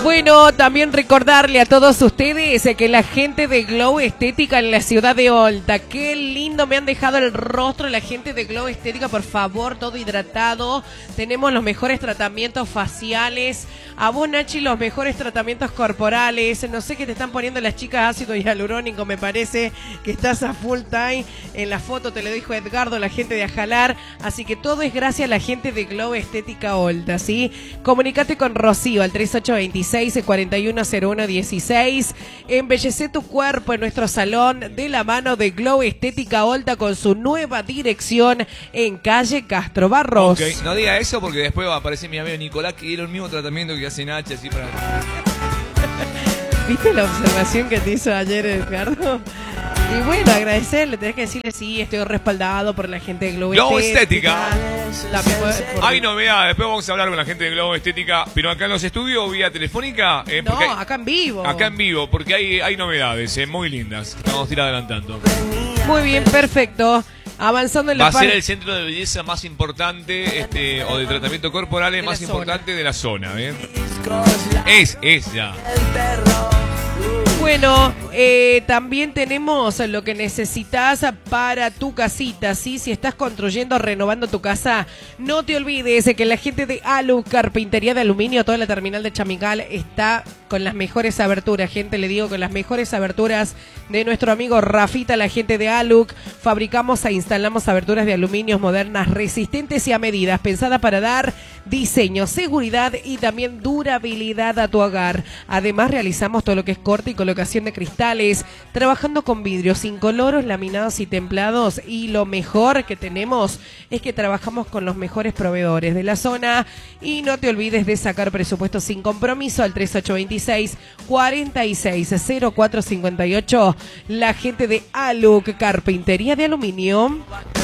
Bueno, también recordarle a todos ustedes que la gente de Glow Estética en la ciudad de Olta, qué lindo me han dejado el rostro la gente de Glow Estética, por favor, todo hidratado. Tenemos los mejores tratamientos faciales. A vos, Nachi, los mejores tratamientos corporales. No sé qué te están poniendo las chicas, ácido hialurónico, me parece que estás a full time. En la foto te lo dijo Edgardo, la gente de Ajalar. Así que todo es gracias a la gente de Glow Estética Olta, ¿sí? Comunicate con Rocío al 3826-410116. Embellece tu cuerpo en nuestro salón de la mano de Glow Estética Olta con su nueva dirección en calle Castro Barros. Ok, no diga eso porque después va a aparecer mi amigo Nicolás que era el mismo tratamiento que hace Nacha, así para... ¿Viste la observación que te hizo ayer Edgardo? Y bueno, agradecerle, tenés que decirle sí, estoy respaldado por la gente de Glow Estética. Hay novedades, después vamos a hablar con la gente de Glow Estética, pero acá en los estudios, vía telefónica. No, acá en vivo. Acá en vivo, porque hay novedades muy lindas. Vamos a ir adelantando. Muy bien, perfecto. Avanzando en la Va a ser el centro de belleza más importante, o de tratamiento corporal más importante de la zona, ¿eh? Es ya. Bueno, también tenemos lo que necesitas para tu casita, ¿sí? Si estás construyendo, renovando tu casa, no te olvides que la gente de Aluc, Carpintería de Aluminio, toda la terminal de Chamical, está con las mejores aberturas, gente, le digo, con las mejores aberturas de nuestro amigo Rafita, la gente de Aluc. Fabricamos e instalamos aberturas de aluminio modernas, resistentes y a medidas, pensadas para dar diseño, seguridad y también durabilidad a tu hogar. Además, realizamos todo lo que es corte y colocación de cristales, trabajando con vidrios incoloros, laminados y templados, y lo mejor que tenemos es que trabajamos con los mejores proveedores de la zona. Y no te olvides de sacar presupuesto sin compromiso al 3826-460458, la gente de Aluc, Carpintería de Aluminio.